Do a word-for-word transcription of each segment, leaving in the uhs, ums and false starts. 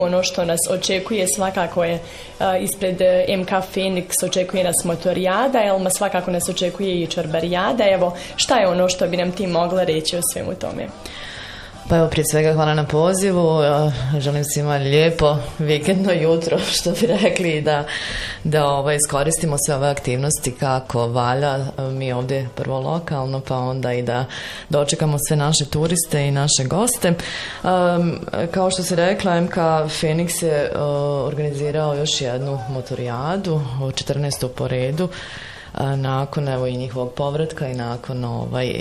Ono što nas očekuje svakako je uh, ispred M K Phoenix očekuje nas motorijada, Elma svakako nas očekuje i čorbarijada. Evo, šta je ono što bi nam ti mogla reći o svemu tome? Pa evo, prije svega hvala na pozivu, želim svima lijepo vikendno jutro, što bi rekli, da, da ovaj, iskoristimo sve ove aktivnosti kako valja, mi ovdje prvo lokalno, pa onda i da dočekamo sve naše turiste i naše goste. Um, kao što si rekla, M K Phoenix je uh, organizirao još jednu motorijadu, četrnaestu po redu, nakon evo i njihovog povratka i nakon ovaj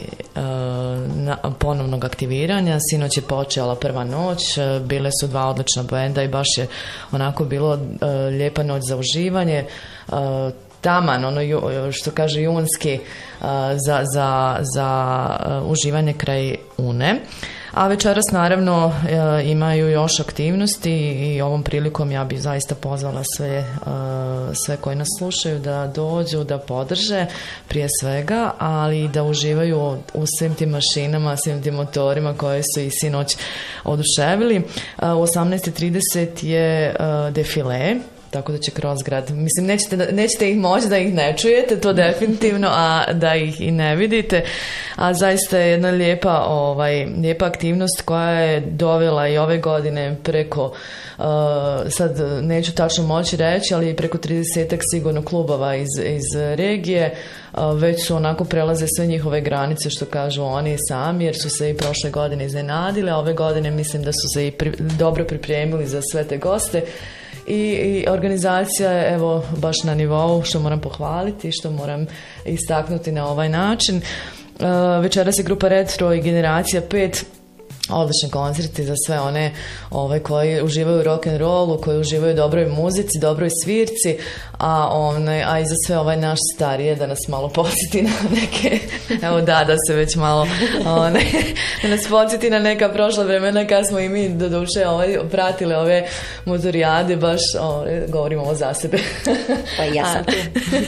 na, ponovnog aktiviranja. Sinoć je počela prva noć, bile su dva odlična benda i baš je onako bilo lijepa noć za uživanje, taman, ono što kaže junski, za, za, za uživanje kraj Une. A večeras naravno imaju još aktivnosti i ovom prilikom ja bih zaista pozvala sve, sve koji nas slušaju da dođu, da podrže prije svega, ali i da uživaju u svim tim mašinama, svim tim motorima koje su i sinoć oduševili. U osamnaest i trideset je defile, tako da će kroz grad, mislim nećete, nećete ih moći da ih ne čujete, to definitivno, a da ih i ne vidite, a zaista je jedna lijepa, ovaj, lijepa aktivnost koja je dovela i ove godine preko, uh, sad neću tačno moći reći, ali preko tridesetak sigurno klubova iz, iz regije, uh, već su onako prelaze sve njihove granice, što kažu oni sami, jer su se i prošle godine iznenadile, a ove godine mislim da su se i pri, dobro pripremili za sve te goste. I, i organizacija je evo baš na nivou, što moram pohvaliti, što moram istaknuti na ovaj način. Uh, večeras je grupa Retro i Generacija pet, odlični koncerti za sve one ove koji uživaju u rock and rollu, koji uživaju u dobroj muzici, dobroj svirci, a one, a i za sve ovaj naš starije da nas malo podsjeti na neke, evo da, da se već malo one, da nas podsjeti na neka prošla vremena kad smo i mi do duše ovaj, pratili ove motorijade, baš ove, govorimo ovo za sebe. Pa ja sam tu.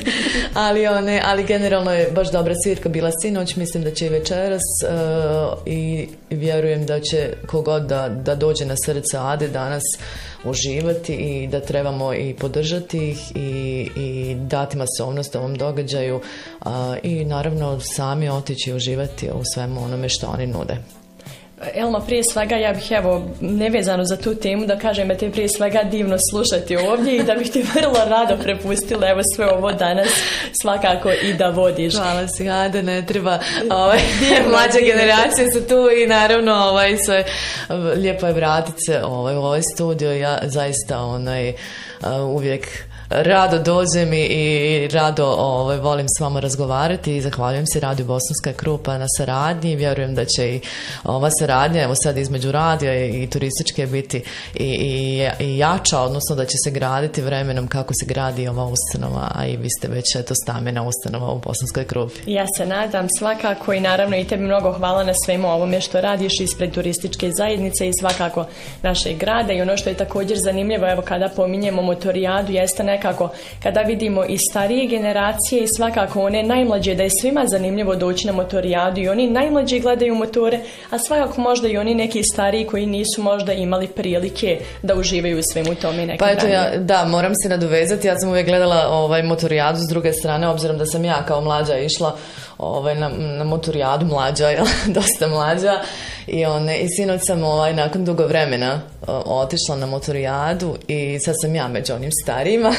ali, one, ali generalno je baš dobra svirka bila sinoć, mislim da će i večeras uh, i vjerujem da će kogod da, da dođe na srce Ade danas uživati i da trebamo i podržati ih i, i dati masovnost ovom događaju, a, i naravno sami otići i uživati u svemu onome što oni nude. Elma, prije svega ja bih evo nevezano za tu temu da kažem da te prije svega divno slušati ovdje i da bih ti vrlo rado prepustila evo sve ovo danas svakako i da vodiš. Hvala si, Ade, ne treba, ovaj, mlađe generacije su tu i naravno ovaj, sve, lijepo je vratit se ovaj, u ovaj studio, ja zaista onaj, uvijek rado dođem i, i rado ovaj, volim s vama razgovarati i zahvaljujem se Radio Bosanska Krupa na saradnji. Vjerujem da će i ova saradnja, evo sad između radija i, i turističke biti i, i, i jača, odnosno da će se graditi vremenom kako se gradi ova ustanova, a i vi ste već eto stambena ustanova u Bosanskoj Krupi. Ja se nadam svakako i naravno i tebi mnogo hvala na svemu ovome što radiš ispred turističke zajednice i svakako našeg grada. I ono što je također zanimljivo, evo kada pominjemo motorijadu, jeste neka kako kada vidimo i starije generacije i svakako one najmlađe, da je svima zanimljivo doći na motorijadu i oni najmlađi gledaju motore, a svakako možda i oni neki stariji koji nisu možda imali prilike da uživaju u svemu tome nekad. Pa eto ja, da, moram se nadovezati, ja sam uvijek gledala ovaj, motorijadu s druge strane, obzirom da sam ja kao mlađa išla ovaj, na, na motorijadu, mlađa, jel? Dosta mlađa, i, one, i sinoć sam ovaj, nakon dugo vremena o, otišla na motorijadu i sad sam ja među onim starijima,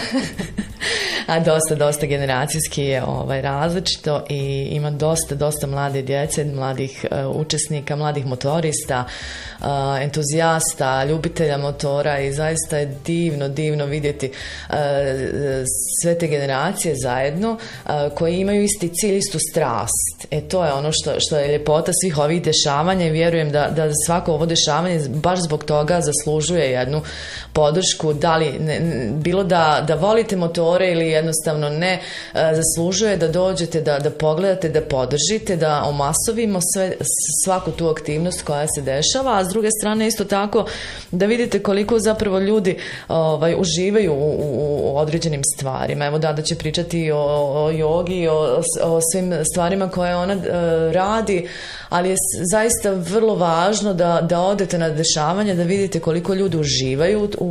a dosta, dosta generacijski je ovaj, različito i ima dosta, dosta mlade djece, mladih uh, učesnika, mladih motorista, uh, entuzijasta, ljubitelja motora i zaista je divno, divno vidjeti uh, sve te generacije zajedno uh, koji imaju isti cilj, istu strast. E to je ono što, što je ljepota svih ovih dešavanja i vjerujem da, da svako ovo dešavanje baš zbog toga zaslužuje jednu podršku, da li, ne, bilo da, da volite motore ili jednostavno ne, zaslužuje da dođete, da, da pogledate, da podržite, da omasovimo sve, svaku tu aktivnost koja se dešava, a s druge strane isto tako da vidite koliko zapravo ljudi ovaj, uživaju u, u, u određenim stvarima. Evo da, da će pričati o, o jogi, o, o svim stvarima koje ona uh, radi, ali je zaista vrlo važno da, da odete na dešavanje, da vidite koliko ljudi uživaju u,